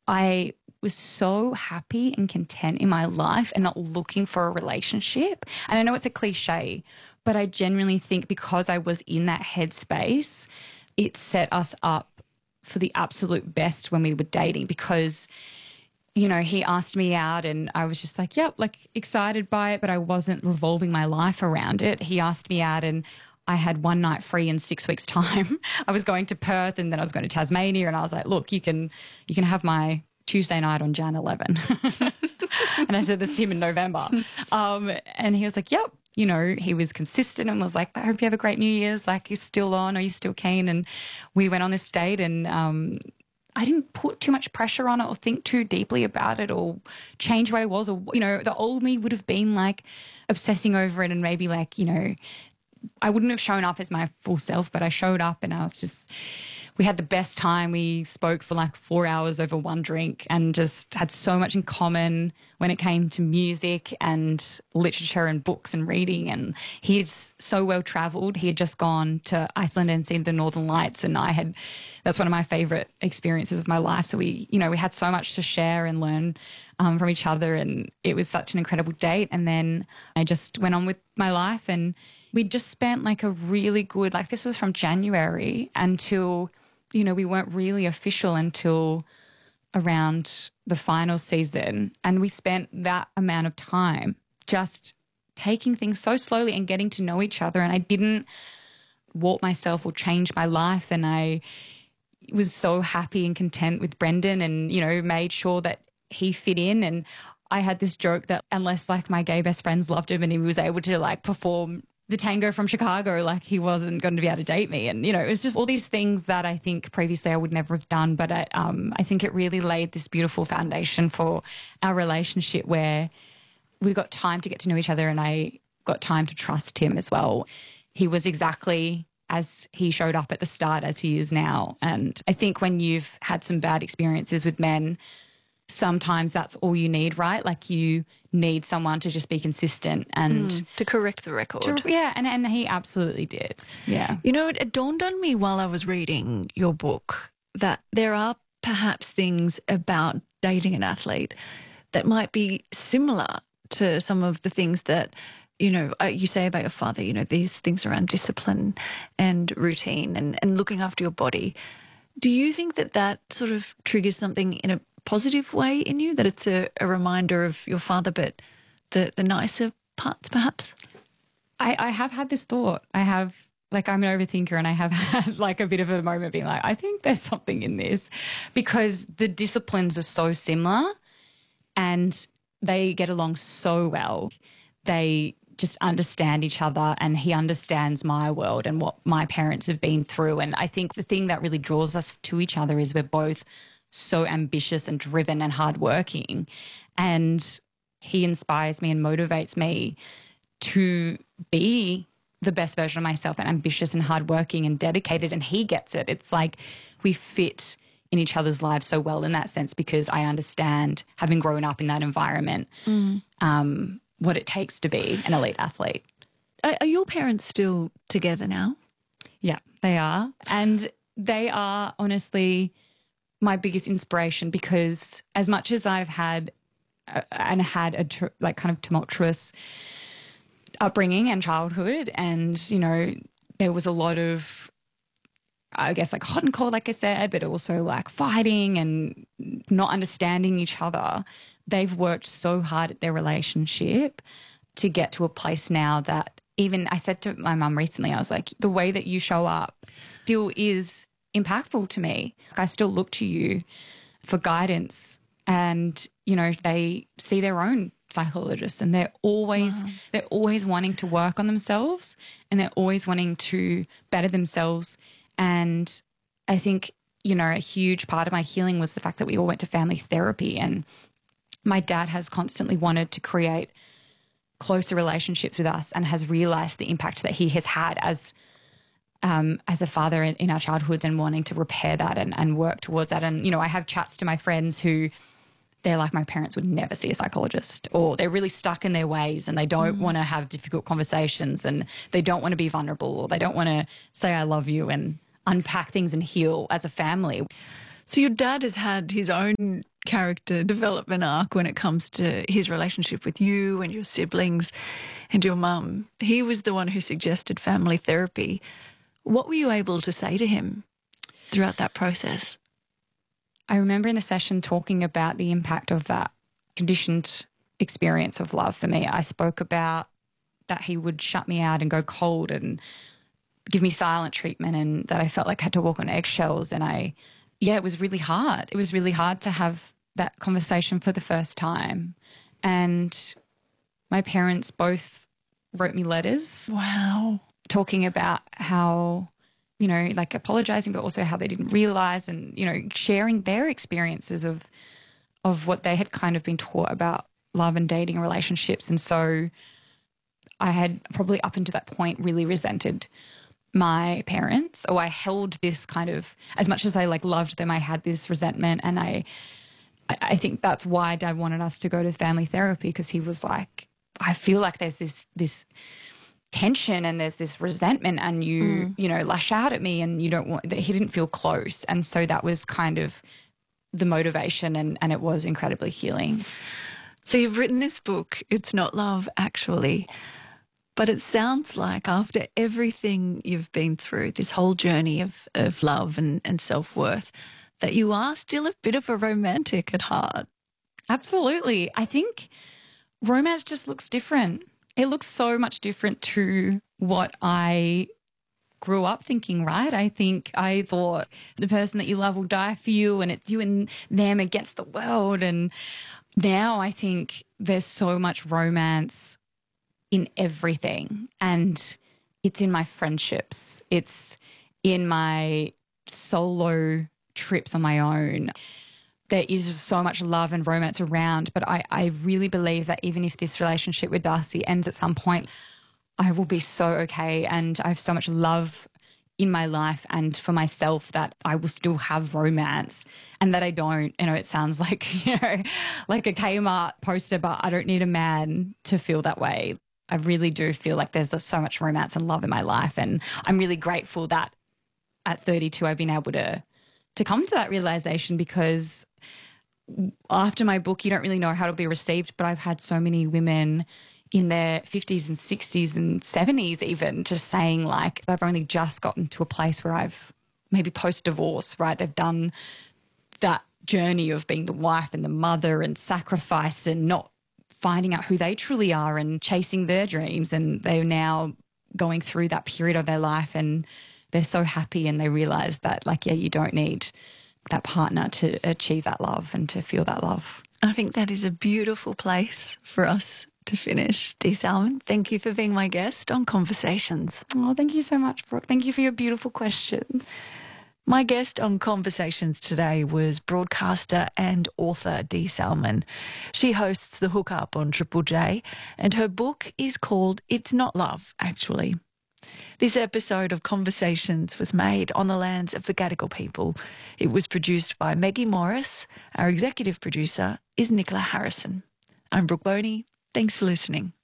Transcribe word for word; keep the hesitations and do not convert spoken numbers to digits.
I was so happy and content in my life and not looking for a relationship. And I know it's a cliche, but I genuinely think because I was in that headspace, it set us up for the absolute best when we were dating because, you know, he asked me out and I was just like, yep, like excited by it, but I wasn't revolving my life around it. He asked me out and I had one night free in six weeks' time. I was going to Perth and then I was going to Tasmania and I was like, look, you can you can have my Tuesday night on January eleventh. And I said this to him in November. Um, and he was like, yep. You know, he was consistent and was like, I hope you have a great New Year's. Like, you're still on, are you still keen? And we went on this date and um, I didn't put too much pressure on it or think too deeply about it or change who I was. Or, you know, the old me would have been like obsessing over it and maybe like, you know, I wouldn't have shown up as my full self, but I showed up and I was just, we had the best time. We spoke for like four hours over one drink and just had so much in common when it came to music and literature and books and reading. And he's so well traveled. He had just gone to Iceland and seen the Northern Lights. And I had, that's one of my favorite experiences of my life. So we, you know, we had so much to share and learn um, from each other. And it was such an incredible date. And then I just went on with my life and we just spent like a really good, like this was from January until, you know, we weren't really official until around the final season. And we spent that amount of time just taking things so slowly and getting to know each other. And I didn't warp myself or change my life. And I was so happy and content with Brendan and, you know, made sure that he fit in. And I had this joke that unless like my gay best friends loved him and he was able to like perform the tango from Chicago, like he wasn't going to be able to date me. And, you know, it was just all these things that I think previously I would never have done. But I, um, I think it really laid this beautiful foundation for our relationship where we got time to get to know each other and I got time to trust him as well. He was exactly as he showed up at the start as he is now. And I think when you've had some bad experiences with men, sometimes that's all you need, right? Like you need someone to just be consistent and mm, to correct the record. To, yeah, and, and he absolutely did. Yeah. You know, it, it dawned on me while I was reading your book that there are perhaps things about dating an athlete that might be similar to some of the things that, you know, you say about your father, you know, these things around discipline and routine and, and looking after your body. Do you think that that sort of triggers something in a positive way in you, that it's a, a reminder of your father, but the, the nicer parts perhaps? I, I have had this thought. I have, like, I'm an overthinker and I have had like a bit of a moment being like, I think there's something in this because the disciplines are so similar and they get along so well. They just understand each other and he understands my world and what my parents have been through. And I think the thing that really draws us to each other is we're both so ambitious and driven and hardworking. And he inspires me and motivates me to be the best version of myself and ambitious and hardworking and dedicated. And he gets it. It's like we fit in each other's lives so well in that sense because I understand, having grown up in that environment, mm. um, what it takes to be an elite athlete. Are, are your parents still together now? Yeah, they are. And they are honestly my biggest inspiration because as much as I've had uh, and had a tr- like kind of tumultuous upbringing and childhood and, you know, there was a lot of, I guess, like hot and cold, like I said, but also like fighting and not understanding each other. They've worked so hard at their relationship to get to a place now that even I said to my mum recently, I was like, the way that you show up still is impactful to me. I still look to you for guidance and, you know, they see their own psychologists and they're always, wow. they're always wanting to work on themselves and they're always wanting to better themselves. And I think, you know, a huge part of my healing was the fact that we all went to family therapy and my dad has constantly wanted to create closer relationships with us and has realised the impact that he has had as um, as a father in, in our childhoods and wanting to repair that and, and work towards that. And, you know, I have chats to my friends who they're like, my parents would never see a psychologist or they're really stuck in their ways and they don't mm. want to have difficult conversations and they don't want to be vulnerable or they don't want to say I love you and unpack things and heal as a family. So your dad has had his own character development arc when it comes to his relationship with you and your siblings and your mum. He was the one who suggested family therapy. What were you able to say to him throughout that process? I remember in the session talking about the impact of that conditioned experience of love for me. I spoke about that he would shut me out and go cold and give me silent treatment, and that I felt like I had to walk on eggshells. And I, yeah, it was really hard. It was really hard to have that conversation for the first time. And my parents both wrote me letters. Wow. Talking about how, you know, like apologizing, but also how they didn't realize, and, you know, sharing their experiences of, of what they had kind of been taught about love and dating and relationships. And so I had probably up until that point really resented my parents, or I held this kind of, as much as I like loved them, I had this resentment. And I, I think that's why Dad wanted us to go to family therapy, because he was like, I feel like there's this, this tension and there's this resentment, and you, mm. you know, lash out at me and you don't want that. He didn't feel close. And so that was kind of the motivation, and, and it was incredibly healing. So you've written this book, It's Not Love, Actually. But it sounds like after everything you've been through, this whole journey of, of love and, and self-worth, that you are still a bit of a romantic at heart. Absolutely. I think romance just looks different. It looks so much different to what I grew up thinking, right? I think I thought the person that you love will die for you, and it's you and them against the world. And now I think there's so much romance in everything, and it's in my friendships. It's in my solo trips on my own. There is just so much love and romance around, but I, I really believe that even if this relationship with Darcy ends at some point, I will be so okay, and I have so much love in my life and for myself that I will still have romance, and that I don't, you know, it sounds like, you know, like a Kmart poster, but I don't need a man to feel that way. I really do feel like there's so much romance and love in my life, and I'm really grateful that at thirty-two I've been able to to come to that realization, because after my book you don't really know how it'll be received, but I've had so many women in their fifties and sixties and seventies even just saying like they've only just gotten to a place where I've maybe post-divorce, right? They've done that journey of being the wife and the mother and sacrifice and not finding out who they truly are and chasing their dreams, and they're now going through that period of their life and they're so happy, and they realize that like, yeah, you don't need that partner to achieve that love and to feel that love. I think that is a beautiful place for us to finish. Dee Salmon, thank you for being my guest on Conversations. Oh, thank you so much, Brooke. Thank you for your beautiful questions. My guest on Conversations today was broadcaster and author Dee Salmon. She hosts The Hookup on Triple J, and her book is called It's Not Love, Actually. This episode of Conversations was made on the lands of the Gadigal people. It was produced by Maggie Morris. Our executive producer is Nicola Harrison. I'm Brooke Boney. Thanks for listening.